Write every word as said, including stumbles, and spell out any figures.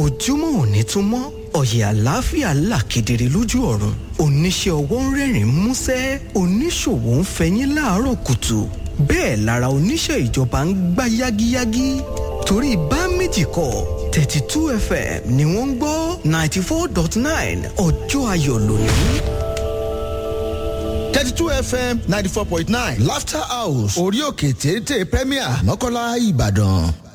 ojúmọ́ òní tún mọ́ ọ̀yẹ̀ àlàáfíà là kedere lójú ọ̀run oníṣẹ́ ọwọ́ ń rẹ́rìn músẹ́ oníṣòwò ń fẹyín láàárọ̀ kùtù bẹ́ẹ̀ lára oníṣẹ́ ìjọba ń gbá yágíyágí torí bá méjì kọ́ thirty two fm ni wọ́n ń gbọ́ ninety four dot nine ọjọ́ ayọ̀ lónìí. thirty two fm ninety four point nine laughter house orí òkè téńté premier mọ́kànlá ìbàdàn.